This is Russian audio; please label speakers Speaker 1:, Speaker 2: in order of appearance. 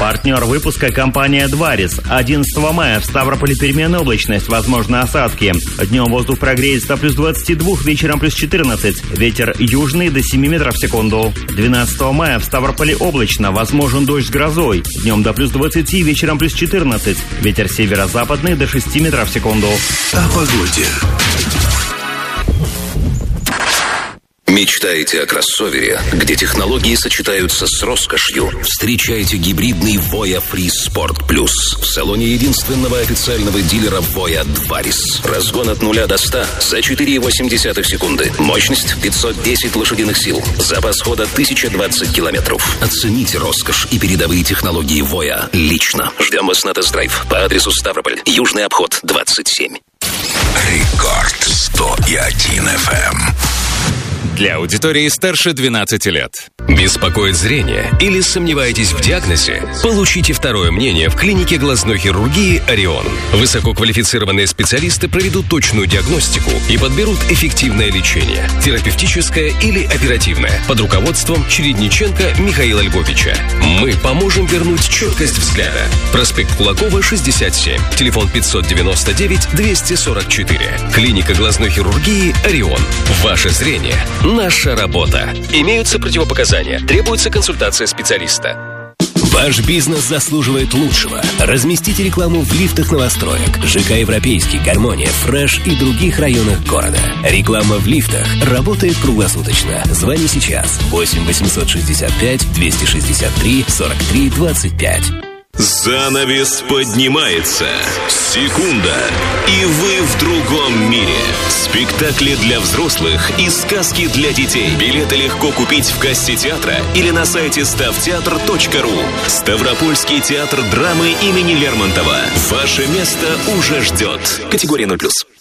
Speaker 1: Партнер выпуска — компания «Дварис». 11 мая в Ставрополе переменная облачность, возможны осадки. Днем воздух прогреется до плюс 22, вечером плюс 14. Ветер южный до 7 метров в секунду. 12 мая в Ставрополе облачно, возможен дождь с грозой. Днем до плюс 20, вечером плюс 14. Ветер северо-западный до 6 метров в секунду.
Speaker 2: О погоде.
Speaker 3: Мечтаете о кроссовере, где технологии сочетаются с роскошью? Встречайте гибридный Voya Free Sport Plus в салоне единственного официального дилера Voya Дварис. Разгон от 0 до 100 за 4,8 секунды. Мощность 510 лошадиных сил. Запас хода 1020 километров. Оцените роскошь и передовые технологии Voya лично. Ждем вас на тест-драйв по адресу Ставрополь, Южный обход, 27.
Speaker 2: Рекорд 101 FM.
Speaker 4: Для аудитории старше 12 лет. Беспокоит зрение или сомневаетесь в диагнозе? Получите второе мнение в клинике глазной хирургии «Орион». Высококвалифицированные специалисты проведут точную диагностику и подберут эффективное лечение, терапевтическое или оперативное, под руководством Чередниченко Михаила Львовича. Мы поможем вернуть четкость взгляда. Проспект Кулакова, 67. Телефон 599-244. Клиника глазной хирургии «Орион». Ваше зрение – наша работа. Имеются противопоказания. Требуется консультация специалиста.
Speaker 5: Ваш бизнес заслуживает лучшего. Разместите рекламу в лифтах новостроек, ЖК «Европейский», «Гармония», «Фреш» и других районах города. Реклама в лифтах работает круглосуточно. Звони сейчас. 8 865 263 43 25.
Speaker 6: Занавес поднимается. Секунда, и вы в другом мире. Спектакли для взрослых и сказки для детей. Билеты легко купить в кассе театра или на сайте stavteatr.ru. Ставропольский театр драмы имени Лермонтова. Ваше место уже ждет. Категория 0+.